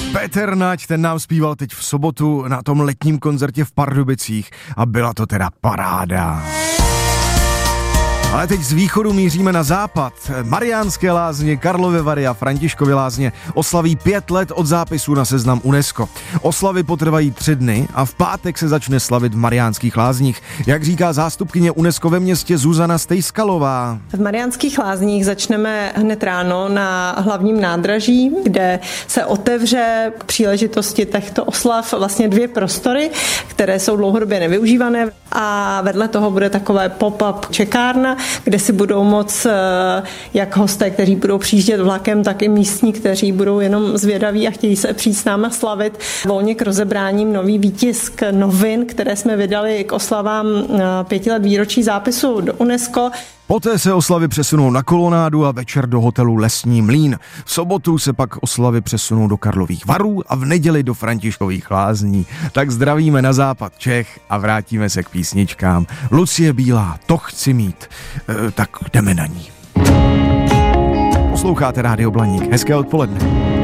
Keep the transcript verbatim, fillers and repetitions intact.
Petr Nať, ten nám zpíval teď v sobotu na tom letním koncertě v Pardubicích a byla to teda paráda. Ale teď z východu míříme na západ. Mariánské Lázně, Karlovy Vary a Františkovy Lázně oslaví pět let od zápisu na seznam UNESCO. Oslavy potrvají tři dny a v pátek se začne slavit v Mariánských Lázních. Jak říká zástupkyně UNESCO ve městě Zuzana Stejskalová. V Mariánských Lázních začneme hned ráno na hlavním nádraží, kde se otevře k příležitosti těchto oslav vlastně dvě prostory, které jsou dlouhodobě nevyužívané, a vedle toho bude takové pop-up čekárna, kde si budou moc jak hosté, kteří budou přijíždět vlakem, tak i místní, kteří budou jenom zvědaví a chtějí se přijít s námi slavit. Volně k rozebráním nový výtisk novin, které jsme vydali k oslavám pěti let výročí zápisu do UNESCO. Poté se oslavy přesunou na kolonádu a večer do hotelu Lesní mlýn. V sobotu se pak oslavy přesunou do Karlových Varů a v neděli do Františkových Lázní. Tak zdravíme na západ Čech a vrátíme se k písničkám. Lucie Bílá, To chci mít. E, tak jdeme na ní. Posloucháte Rádio Blaník. Hezké odpoledne.